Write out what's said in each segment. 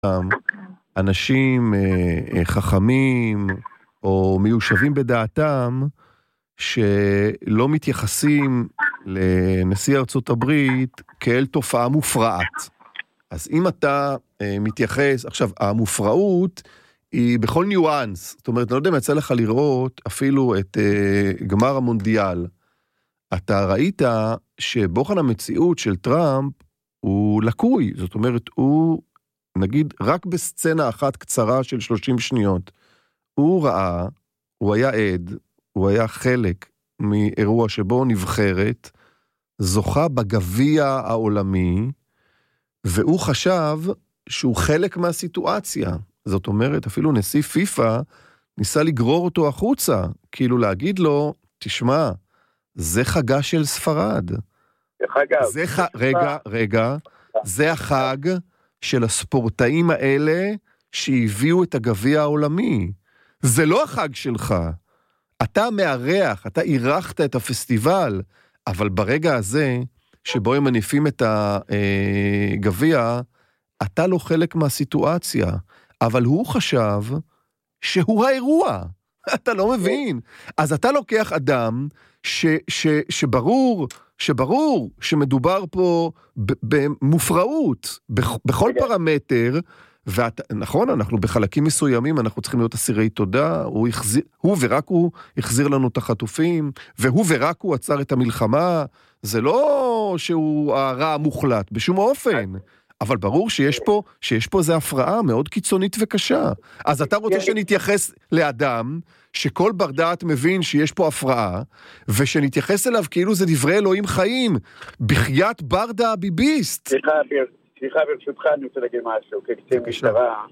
אנשים חכמים או מיושבים בדעתם שלא מתייחסים לנשיא ארצות הברית כאל תופעה מופרעת. אז אם אתה מתייחס, עכשיו המופרעות היא בכל ניואנס, זאת אומרת, אני לא יודע אם יצא לך לראות אפילו את גמר המונדיאל. אתה ראית שבוחן המציאות של טראמפ הוא לקוי, זאת אומרת, הוא נגיד רק בסצנה אחת קצרה של 30 שניות, הוא ראה, הוא היה עד, הוא היה חלק מאירוע שבו נבחרת, זוכה בגביע העולמי, והוא חשב שהוא חלק מהסיטואציה. זאת אומרת, אפילו נשיא פיפה ניסה לגרור אותו החוצה, כאילו להגיד לו, תשמע, זה חגה של ספרד. רגע, זה החג של הספורטאים האלה שהביאו את הגביע העולמי. זה לא החג שלך. אתה מארח, אתה אירחת את הפסטיבל, אבל ברגע הזה, שבו הם מניפים את הגביע, אתה לא חלק מהסיטואציה. אבל הוא חשב שהוא האירוע. אתה לא מבין. אז אתה לוקח אדם שברור שמדובר פה במופרעות, בכל פרמטר, נכון, אנחנו בחלקים מסוימים, אנחנו צריכים להיות אסירי תודה, הוא ורק הוא החזיר לנו את החטופים, והוא ורק הוא עצר את המלחמה, זה לא שהוא הרע המוחלט, בשום אופן, אבל ברור שיש פה איזו הפרעה מאוד קיצונית וקשה. אז אתה רוצה שנתייחס לאדם, שכל בר דעת מבין שיש פה הפרעה, ושנתייחס אליו כאילו זה דברי אלוהים חיים, בחיית ברדה הביביסט. סליחה, ברשותך, אני רוצה להגיד משהו, כקצין משטרה.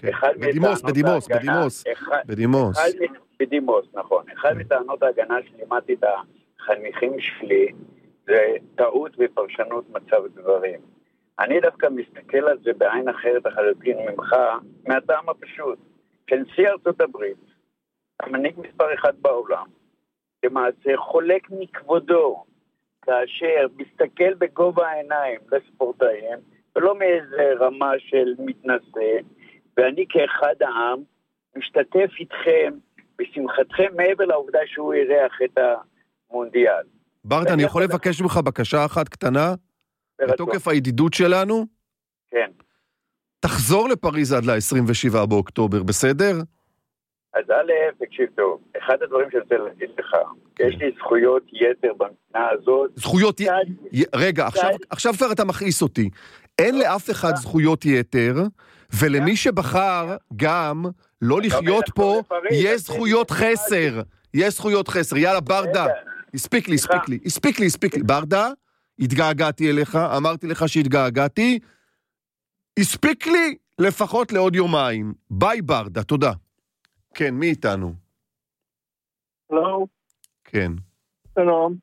בדימוס, נכון. אחד מטענות ההגנה שלימדתי את החניכים שלי, זה טעות בפרשנות מצב דברים. אני דווקא מסתכל על זה בעין אחרת החלטין ממך, מהטעם הפשוט. שנשיא ארצות הברית, המנהיג מספר אחד בעולם, למעשה חולק מכבודו, כאשר מסתכל בגובה העיניים לספורטאים, ולא מאיזה רמה של מתנשא, ואני כאחד העם, משתתף איתכם בשמחתכם מעבר לעובדה שהוא אירח את המונדיאל. ברדה, אני יכול לבקש ממך בקשה אחת קטנה? בתוקף הידידות שלנו? כן. תחזור לפריז עד ל-27 באוקטובר, בסדר? אז תקשיב טוב, אחד הדברים שאני רוצה להגיד לך, יש לי זכויות יתר במדינה הזאת. זכויות יתר? רגע, עכשיו כבר אתה מכעיס אותי. אין לאף אחד זכויות יתר, ולמי שבחר גם לא לחיות פה, יש זכויות חסר. יש זכויות חסר. יאללה, ברדה, הספיק לי. ברדה, התגעגעתי אליך, אמרתי לך שהתגעגעתי, הספיק לי לפחות לעוד יומיים. ביי ברדה, תודה. כן, מי איתנו? שלום. כן. שלום.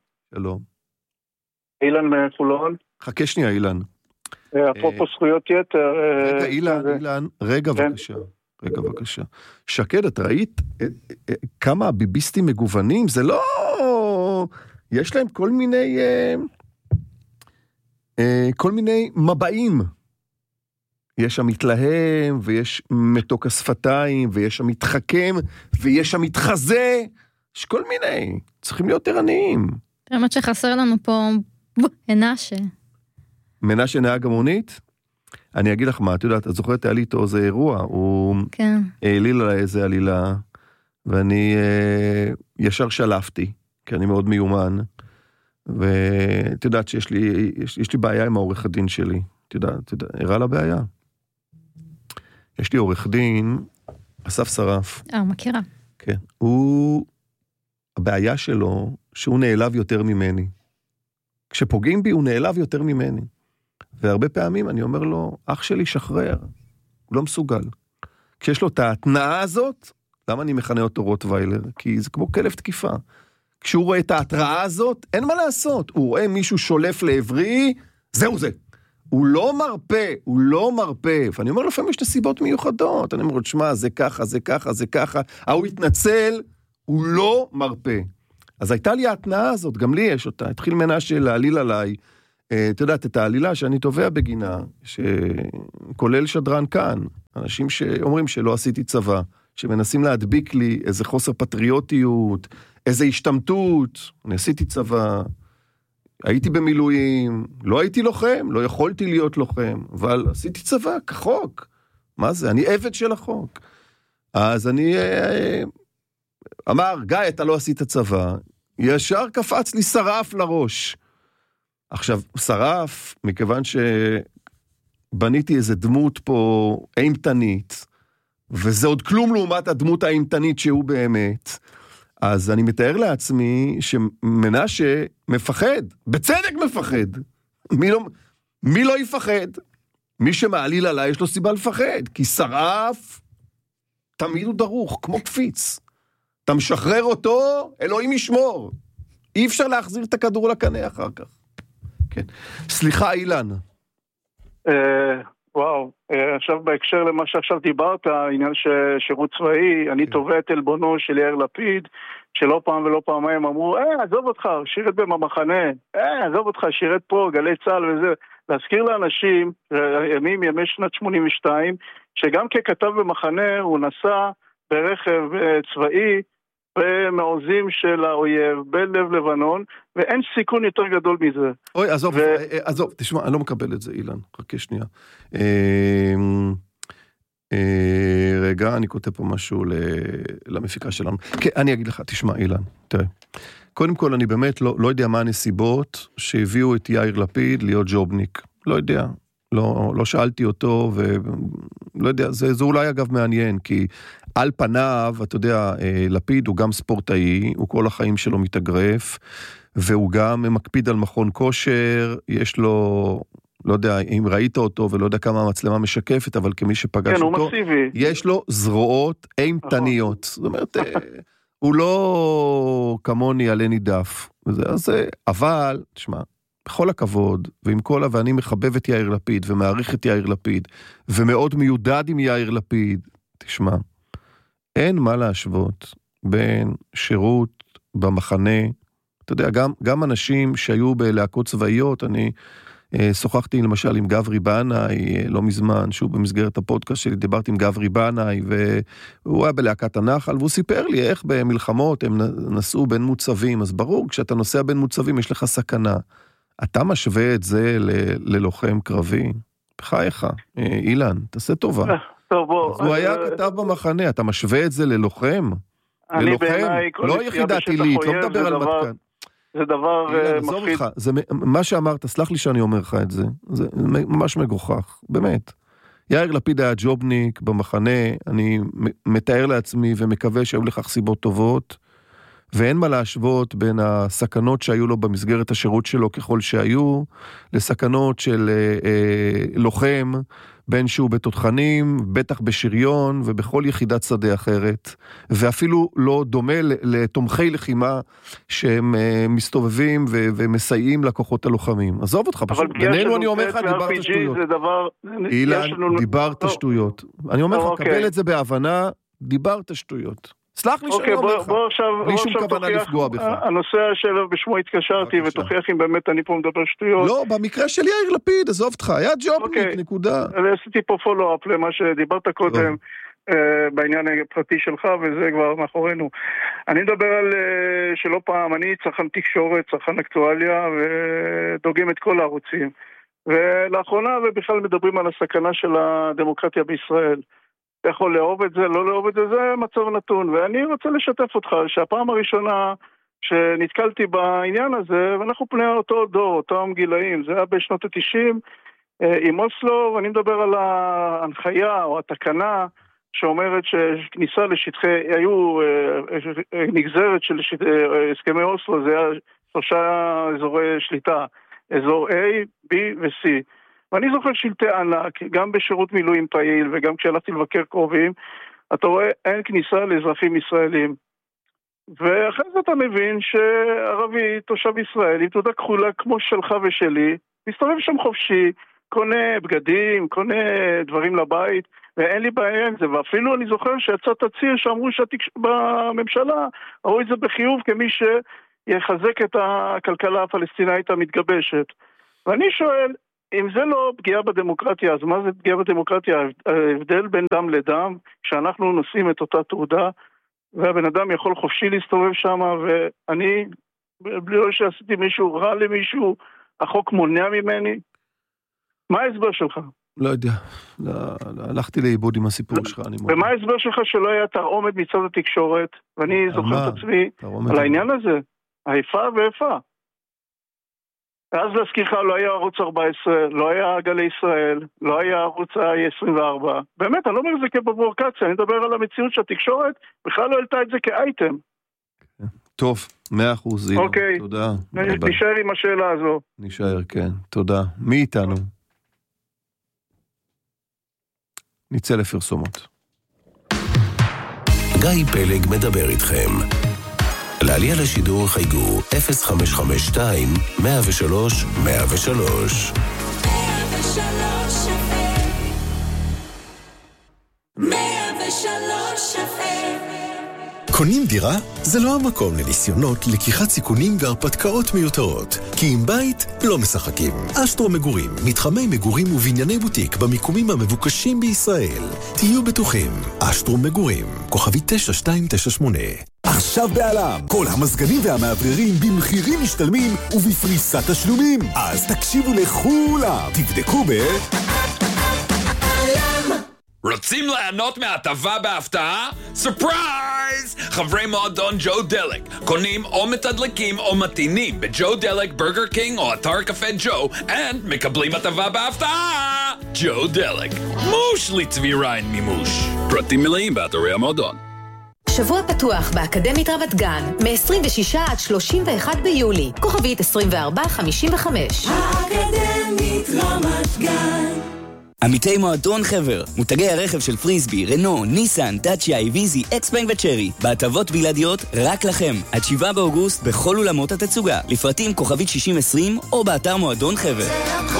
אילן מחולון. חכה שנייה, אילן. אפרופו זכויות יתר. רגע, אילן, רגע בבקשה. שקד, את ראית כמה הביביסטים מגוונים? זה לא... יש להם כל מיני מבעים. יש שם מתלהם, ויש מתוק השפתיים, ויש שם מתחכם, ויש שם מתחזה. יש כל מיני. צריכים להיות ערניים. באמת שחסר לנו פה מנשה. מנשה נהג המונית? אני אגיד לך מה, את יודעת, את זוכרת, היה לי איתו איזה אירוע, הוא העליל עליי איזה עלילה, ואני ישר שלפתי, כי אני מאוד מיומן, ואת יודעת שיש לי בעיה עם העורך הדין שלי, את יודעת, הראה לה בעיה. יש לי עורך דין, אסף שרף. מכירה. כן, הבעיה שלו, שהוא נעלב יותר ממני. כשפוגעים בי, הוא נעלב יותר ממני. והרבה פעמים אני אומר לו, אח שלי שחרר, הוא לא מסוגל. כשיש לו את ההתנאה הזאת, למה אני מכנה אותו רוטוויילר? כי זה כמו כלב תקיפה. כשהוא רואה את ההתראה הזאת, אין מה לעשות. הוא רואה מישהו שולף לעברי, זהו זה. הוא לא מרפא. ואני אומר, לפעמים יש את הסיבות מיוחדות. אני אומר, תשמע, זה ככה. הוא התנצל, הוא לא מרפא. אז הייתה לי ההתנאה הזאת, גם לי יש אותה. התחיל מנשה להעליל עליי, את יודעת, את העלילה שאני תובע בגינה, שכולל שדרן כאן. אנשים שאומרים שלא עשיתי צבא, שמנסים להדביק לי איזה חוסר פטריוטיות, איזה השתמטות, אני עשיתי צבא, הייתי במילואים, לא הייתי לוחם, לא יכולתי להיות לוחם, אבל עשיתי צבא כחוק. מה זה? אני עבד של החוק. אז אני אמר, גיא, אתה לא עשית צבא, ישר קפץ לי שרף לראש. עכשיו, שרף, מכיוון שבניתי איזה דמות פה אימתנית, וזה עוד כלום לעומת הדמות האימתנית שהוא באמת, אז אני מתאר לעצמי שמנשה מפחד, בצדק מפחד. מי לא יפחד? מי שמעליל עליי יש לו סיבה לפחד, כי שרף תמיד הוא דרוך, כמו קפיץ. אתה משחרר אותו, אלוהים ישמור. אי אפשר להחזיר את הכדור לקנה אחר כך. כן. סליחה, אילן. וואו, עכשיו בהקשר למה שעכשיו דיברת, העניין ששירות צבאי, אני תובע את אלבונו של יאיר לפיד, שלא פעם ולא פעמיים אמרו, עזוב אותך, שירת במחנה, עזוב אותך, שירת פה, גלי צהל וזה. להזכיר לאנשים, ימי שנת 82, שגם ככתב במחנה הוא נסע ברכב צבאי, במעוזים של האויב, בלב לבנון, ואין סיכון יותר גדול מזה. אוי, עזוב, תשמע, אני לא מקבל את זה, אילן, חכה שנייה. רגע, אני כותב פה משהו למפיקה שלנו. כן, אני אגיד לך, תשמע, אילן, תראה. קודם כל, אני באמת לא יודע מה הנסיבות שהביאו את יאיר לפיד להיות ג'ובניק. לא יודע. לא שאלתי אותו, ולא יודע, זה אולי אגב מעניין, כי על פניו, אתה יודע, לפיד הוא גם ספורטאי, הוא כל החיים שלו מתאגרף, והוא גם מקפיד על מכון כושר, יש לו, לא יודע אם ראית אותו, ולא יודע כמה המצלמה משקפת, אבל כמי שפגש כן, אותו, הוא מסיבי. יש לו זרועות אימתניות. זאת אומרת, הוא לא כמוני עלה נידף. אבל, תשמע, בכל הכבוד, ואני מחבב את יאיר לפיד, ומעריך את יאיר לפיד, ומאוד מיודד עם יאיר לפיד, תשמע, אין מה להשוות בין שירות במחנה, אתה יודע, גם אנשים שהיו בלהקות צבאיות, אני שוחחתי למשל עם גברי בנאי, לא מזמן, שהוא במסגרת הפודקאסט שלי, דיברתי עם גברי בנאי, והוא היה בלהקת הנחל, והוא סיפר לי איך במלחמות הם נסעו בין מוצבים, אז ברור, כשאתה נוסע בין מוצבים יש לך סכנה, אתה משווה את זה ללוחם קרבי? בחייך, אילן, תעשה טובה. טוב, בוא. אז הוא היה כתב במחנה, אתה משווה את זה ללוחם? ללוחם? לא יחידת עילית, לא מדבר על מתקן. זה דבר מפחיד. מה שאמרת, סלח לי שאני אומר לך את זה, זה ממש מגוחך, באמת. יאיר לפיד היה ג'ובניק במחנה, אני מתאר לעצמי ומקווה שהיו לכך סיבות טובות, ואין מה להשוות בין הסכנות שהיו לו במסגרת השירות שלו ככל שהיו, לסכנות של לוחם, בין שהוא בתותחנים, בטח בשריון ובכל יחידת שדה אחרת, ואפילו לא דומה לתומכי לחימה שהם מסתובבים ומסייעים לכוחות הלוחמים. עזוב אותך, פשוט בינינו אני אומר לך, דיברת שטויות. אילן, דיברת שטויות. אני אומר לך, קבל את זה בהבנה, דיברת שטויות. סלח לי שאני אומר לך, בלי שום כוונה לפגוע בך. הנושא של בשמו התקשרתי ותוכיח אם באמת אני פה מדבר שטויות. לא, במקרה של יאיר לפיד, עזוב אותך, היה ג'ובניק, נקודה. עשיתי פה פולו-אפ למה שדיברת קודם בעניין הפרטי שלך, וזה כבר מאחורינו. אני מדבר על שלא פעם, אני צרכן תקשורת, צרכן אקטואליה, ודוגים את כל הערוצים. ולאחרונה ובכלל מדברים על הסכנה של הדמוקרטיה בישראל. יכול לאהוב את זה, לא לאהוב את זה, זה מצב נתון. ואני רוצה לשתף אותך שהפעם הראשונה שנתקלתי בעניין הזה, ואנחנו פני אותו דור, אותם גילאים, זה היה בשנות ה-90 עם אוסלו, ואני מדבר על ההנחיה או התקנה שאומרת שכניסה לשטחי, היו נגזרת של הסכמי אוסלו, זה היה 3 אזורי שליטה, אזור A, B ו-C. ואני זוכר שלטי ענק, גם בשירות מילואים פעיל וגם כשהלכתי לבקר קרובים, אתה רואה אין כניסה לאזרחים ישראלים. ואחרי זה אתה מבין שערבי, תושב ישראל, עם תעודה כחולה כמו שלך ושלי, מסתובב שם חופשי, קונה בגדים, קונה דברים לבית, ואין לי בעיה עם זה. ואפילו אני זוכר שיצא תצהיר שאמרו בממשלה, ראו את זה בחיוב כמי שיחזק את הכלכלה הפלסטינאית המתגבשת. ואני שואל, אם זה לא פגיעה בדמוקרטיה, אז מה זה פגיעה בדמוקרטיה? ההבדל בין דם לדם, שאנחנו נושאים את אותה תעודה, והבן אדם יכול חופשי להסתובב שם, ואני, בלי לא שעשיתי מישהו רע למישהו, החוק מונע ממני. מה ההסבר שלך? לא יודע, הלכתי לאיבוד עם הסיפור שלך. ומה ההסבר שלך שלא היה תרעומת מצד התקשורת, ואני זוכר את עצמי על העניין הזה, האיפה ואיפה. אז להזכירך, לא היה ערוץ 14, לא היה גלי ישראל, לא היה ערוץ ה-24. באמת, אני לא אומר את זה כפרובוקציה, אני מדבר על המציאות שהתקשורת בכלל לא העלתה את זה כאייטם. טוב, 100%. אוקיי, תודה. נשאר עם השאלה הזו. נשאר, כן, תודה. מי איתנו? נצא לפרסומות. גיא פלג מדבר איתכם. לעלייה לשידור חייגו 0552 103 103. 103 קונים דירה? זה לא המקום לניסיונות, לקיחת סיכונים והרפתקאות מיותרות. כי עם בית לא משחקים. אשטרו מגורים, מתחמי מגורים ובנייני בוטיק במיקומים המבוקשים בישראל. תהיו בטוחים. אשטרו מגורים, כוכבי 9298. עכשיו בעלם, כל המזגנים והמאווררים במחירים משתלמים ובפריסת תשלומים. אז תקשיבו לכולם, תבדקו רוצים ליהנות מהטבה בהפתעה? סופרייז! חברי מועדון ג'ו דלק קונים או מתדלקים או מתינים בג'ו דלק, ברגר קינג או אתר קפה ג'ו מקבלים הטבה בהפתעה! ג'ו דלק, מוש לצבי ריין מימוש. פרטים מלאים באתרי המועדון. שבוע פתוח באקדמית רמת גן, מ-26 עד 31 ביולי, כוכבית 2455. האקדמית רמת גן. עמיתי מועדון חבר, מותגי הרכב של פריסבי, רנו, ניסן, דאצ'יה, איביזי, אקספנג וצ'רי, בהטבות בלעדיות רק לכם, עד 7 באוגוסט בכל אולמות התצוגה, לפרטים כוכבית 6020 או באתר מועדון חבר.